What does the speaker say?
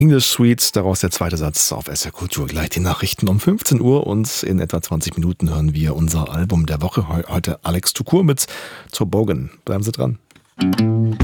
English Suite, daraus der zweite Satz auf SR Kultur. Gleich die Nachrichten um 15 Uhr und in etwa 20 Minuten hören wir unser Album der Woche. Heute Alex Tukur mit Toboggan. Bleiben Sie dran.